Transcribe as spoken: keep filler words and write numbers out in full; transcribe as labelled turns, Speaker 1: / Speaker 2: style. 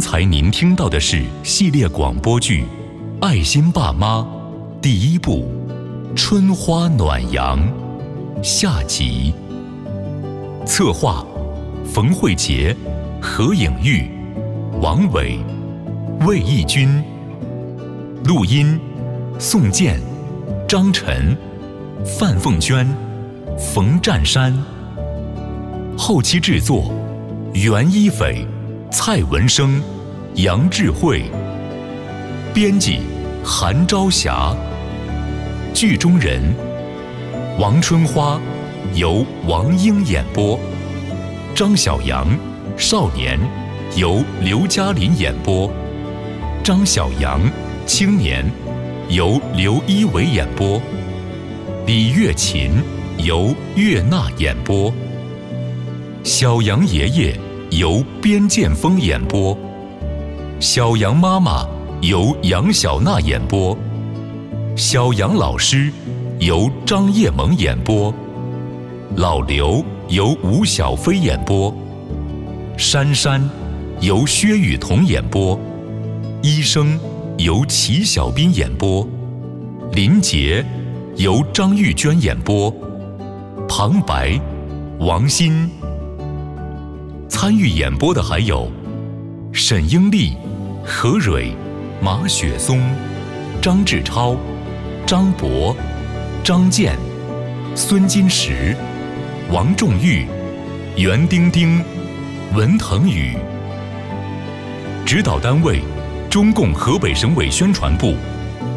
Speaker 1: 才您听到的是系列广播剧《爱心爸妈》第一部《春花暖阳》下集。策划：冯慧杰、何颖玉、王伟、魏义军。录音：宋健、张晨、范凤娟、冯占山。后期制作：袁一斐、蔡文生、杨智慧。编辑：韩朝霞。剧中人：王春花由王英演播，张小阳少年由刘嘉林演播，张小阳青年由刘一伟演播，李月琴由岳娜演播，小杨爷爷由边剑锋演播，小杨妈妈由杨小娜演播，小杨老师由张叶萌演播，老刘由吴小飞演播，珊珊由薛雨桐演播，医生由齐小斌演播，林杰由张玉娟演播，旁白王鑫。参与演播的还有沈英丽、何蕊、马雪松、张志超、张博、张健、孙金石、王仲玉、袁丁丁、文腾宇。指导单位：中共河北省委宣传部